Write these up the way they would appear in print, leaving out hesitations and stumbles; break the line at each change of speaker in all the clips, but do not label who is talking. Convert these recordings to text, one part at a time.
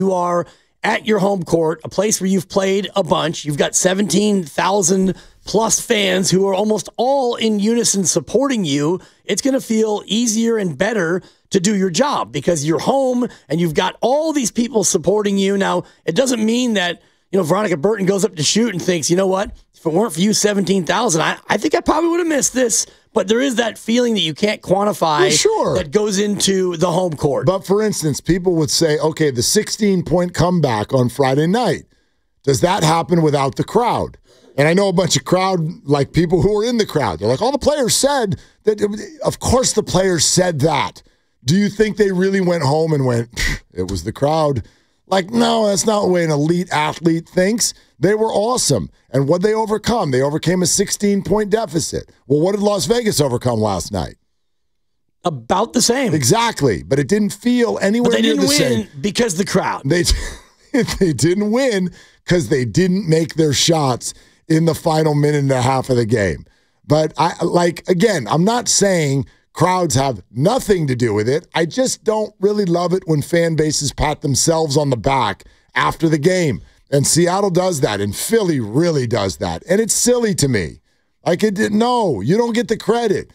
You are at your home court, a place where you've played a bunch. You've got 17,000 plus fans who are almost all in unison supporting you. It's going to feel easier and better to do your job because you're home and you've got all these people supporting you. Now, it doesn't mean that, Veronica Burton goes up to shoot and thinks, you know what, if it weren't for you 17,000, I think I probably would have missed this. But there is that feeling that you can't quantify that goes into the home court.
But for instance, people would say, okay, the 16-point comeback on Friday night, does that happen without the crowd? And I know a bunch of people who were in the crowd. They're like, all the players said that. Of course the players said that. Do you think they really went home and went, it was the crowd? Like, no, that's not the way an elite athlete thinks. They were awesome. And what they overcome? They overcame a 16-point deficit. Well, what did Las Vegas overcome last night?
About the same.
Exactly. But it didn't feel anywhere near the same.
They didn't win because the crowd.
They didn't win because they didn't make their shots in the final minute and a half of the game. But, I'm not saying crowds have nothing to do with it. I just don't really love it when fan bases pat themselves on the back after the game. And Seattle does that, and Philly really does that. And it's silly to me. No, you don't get the credit.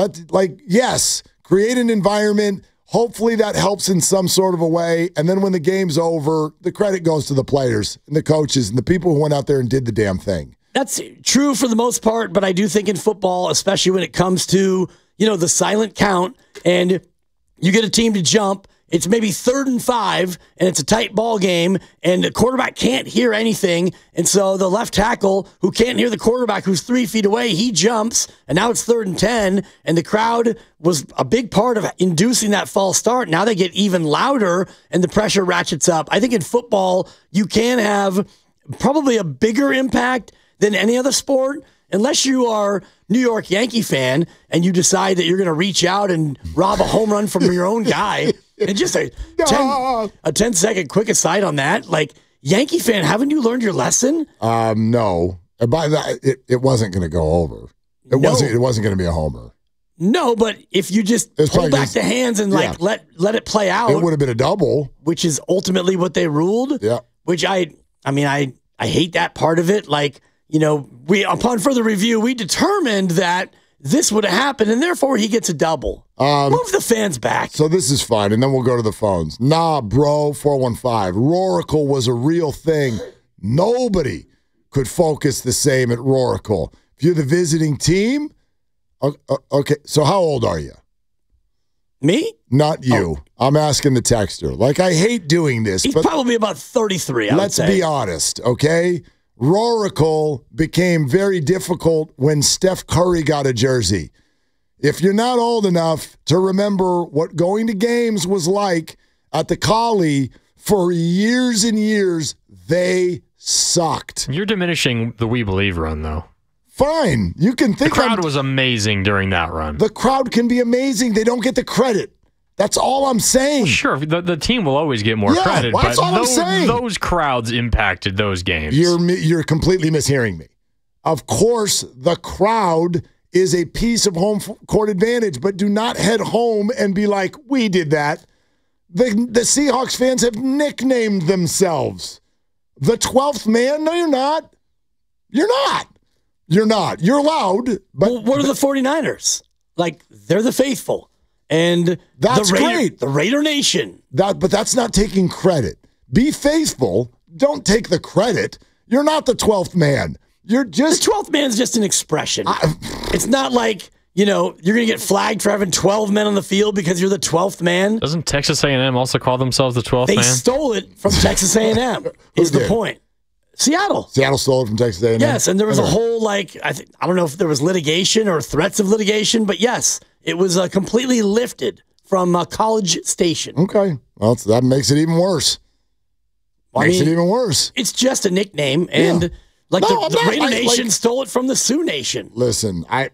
Yes, create an environment. Hopefully that helps in some sort of a way. And then when the game's over, the credit goes to the players and the coaches and the people who went out there and did the damn thing.
That's true for the most part, but I do think in football, especially when it comes to, the silent count, and you get a team to jump, it's maybe 3rd and 5, and it's a tight ball game, and the quarterback can't hear anything, and so the left tackle, who can't hear the quarterback who's 3 feet away, he jumps, and now it's 3rd and 10, and the crowd was a big part of inducing that false start. Now they get even louder, and the pressure ratchets up. I think in football, you can have probably a bigger impact than any other sport, unless you are New York Yankee fan and you decide that you're going to reach out and rob a home run from your own guy. And just a 10-second quick aside on that, Yankee fan, haven't you learned your lesson?
No. By that, it wasn't going to go over. It wasn't going to be a homer.
No, but if you just pull back the hands and let it play out,
it would have been a double,
which is ultimately what they ruled.
Yeah.
Which I hate that part of it. We upon further review, we determined that this would have happened, and therefore he gets a double. Move the fans back.
So this is fine, and then we'll go to the phones. Nah, bro, 415. Roracle was a real thing. Nobody could focus the same at Roracle. If you're the visiting team, okay, so how old are you?
Me?
Not you. Oh. I'm asking the texter. I hate doing this.
He's probably about 33,
let's be honest, okay? Roracle became very difficult when Steph Curry got a jersey. If you're not old enough to remember what going to games was like at the Collie for years and years, they sucked.
You're diminishing the We Believe run, though.
Fine. You can think
the crowd was amazing during that run.
The crowd can be amazing. They don't get the credit. That's all I'm saying.
Well, sure, the team will always get more credit,
well, that's all I'm saying.
Those crowds impacted those games.
You're completely mishearing me. Of course, the crowd is a piece of home court advantage, but do not head home and be like, we did that. The Seahawks fans have nicknamed themselves the 12th man. No, you're not. You're not. You're not. You're loud. But
what are the 49ers? They're the faithful. And
that's great.
The Raider Nation.
But that's not taking credit. Be faithful. Don't take the credit. You're not the 12th man. You're just...
The 12th man's just an expression. It's not like, you're going to get flagged for having 12 men on the field because you're the 12th man.
Doesn't Texas A&M also call themselves the 12th man?
They stole it from Texas A&M, is the point. Seattle
stole it from Texas A&M?
Yes, and there was a whole, I don't know if there was litigation or threats of litigation, but yes, it was completely lifted from College Station.
Okay. Well, that makes it even worse. Makes it even worse.
It's just a nickname, and the Raider Nation stole it from the Sioux Nation.
Listen, I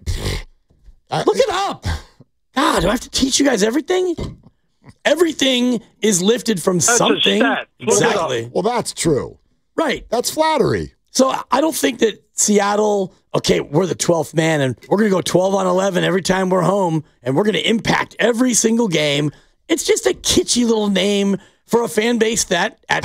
look it up. God, do I have to teach you guys everything? Everything is lifted from something. Exactly.
Well, that's true.
Right.
That's flattery.
So I don't think that Seattle, okay, we're the 12th man, and we're going to go 12 on 11 every time we're home, and we're going to impact every single game. It's just a kitschy little name for a fan base that at